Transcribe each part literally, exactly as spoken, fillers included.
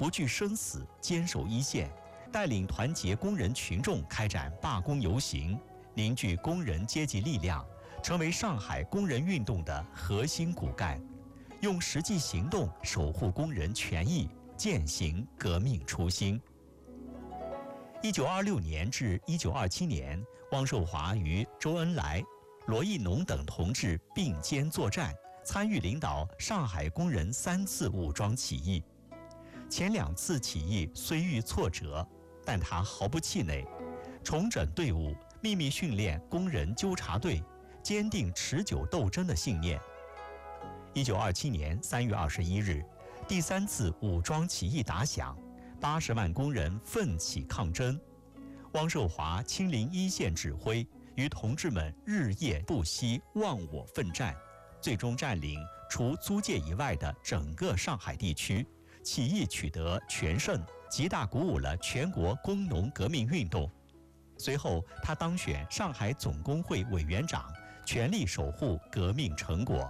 不惧生死，坚守一线，带领团结工人群众开展罢工游行，凝聚工人阶级力量，成为上海工人运动的核心骨干，用实际行动守护工人权益，践行革命初心。一九二六年至一九二七年，汪寿华与周恩来、罗亦农等同志并肩作战，参与领导上海工人三次武装起义。前两次起义虽遇挫折，但他毫不气馁，重整队伍，秘密训练工人纠察队，坚定持久斗争的信念。一九二七年三月二十一日，第三次武装起义打响，八十万工人奋起抗争。汪寿华亲临一线指挥，与同志们日夜不息，忘我奋战，最终占领除租界以外的整个上海地区，起义取得全胜，极大鼓舞了全国工农革命运动。随后，他当选上海总工会委员长，全力守护革命成果。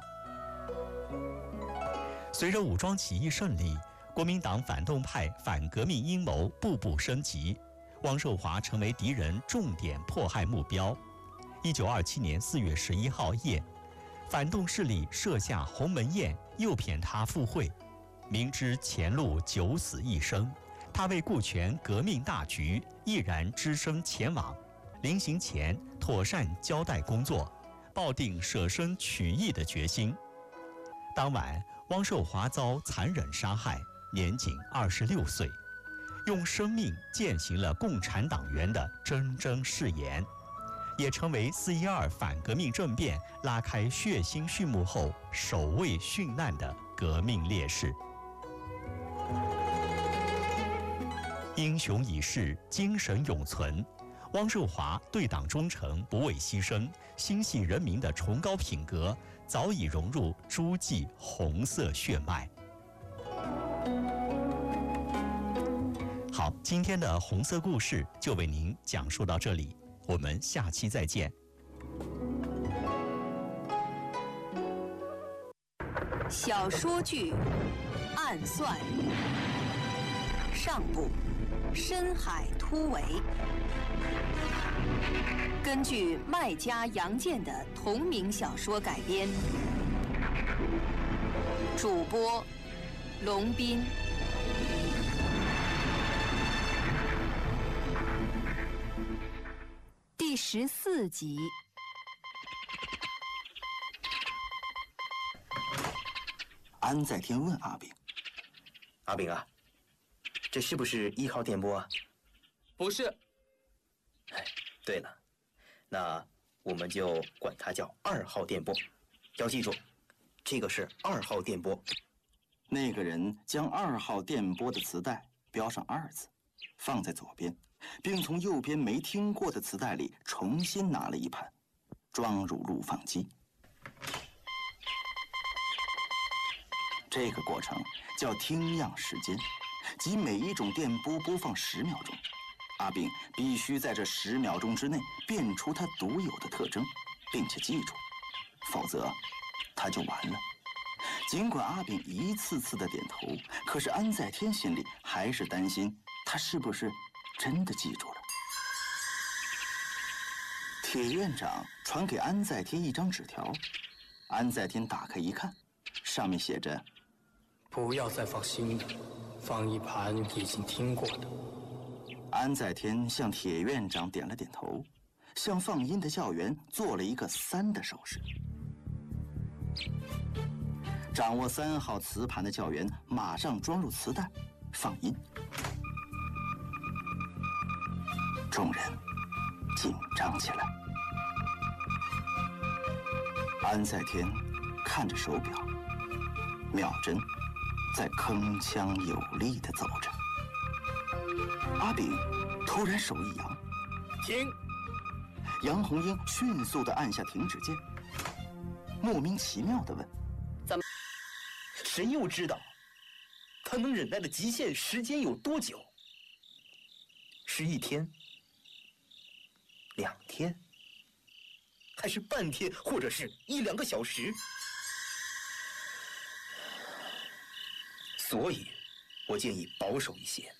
随着武装起义胜利，国民党反动派反革命阴谋步步升级，汪寿华成为敌人重点迫害目标。一九二七年四月十一号夜，反动势力设下鸿门宴，诱骗他赴会。明知前路九死一生，他为顾全革命大局，毅然只身前往。临行前，妥善交代工作，抱定舍身取义的决心。当晚，汪寿华遭残忍杀害，年仅二十六岁，用生命践行了共产党员的铮铮誓言，也成为四一二反革命政变拉开血腥序幕后首位殉难的革命烈士。英雄已逝，精神永存。汪寿华对党忠诚，不畏牺牲，心系人民的崇高品格早已融入诸暨红色血脉。好，今天的红色故事就为您讲述到这里，我们下期再见。 小说剧《暗算》上部《深海突围》，根据麦家杨健的同名小说改编，主播龙斌。第十四集。 安在天问阿炳：“ 阿炳啊，这是不是一号电波啊？”“ 不是。”“ 哎，对了，那我们就管它叫二号电波。要记住，这个是二号电波。” 那个人将二号电波的磁带标上二字，放在左边，并从右边没听过的磁带里重新拿了一盘，装入录放机。这个过程叫听样时间，即每一种电波播放十秒钟。阿炳必须在这十秒钟之内辨出它独有的特征，并且记住，否则他就完了。尽管阿炳一次次的点头，可是安在天心里还是担心他是不是真的记住了。铁院长传给安在天一张纸条，安在天打开一看，上面写着：“ 不要再放新的，放一盘已经听过的。” 安在天向铁院长点了点头，向放音的教员做了一个三的手势。掌握三号磁盘的教员马上装入磁带，放音。众人紧张起来。安在天看着手表，秒针在铿锵有力地走着。阿炳突然手一扬， 停！ 杨红英迅速地按下停止键，莫名其妙地问：“ 咱们谁又知道他能忍耐的极限时间有多久？是一天、两天，还是半天，或者是一两个小时？所以， 我建议保守一些。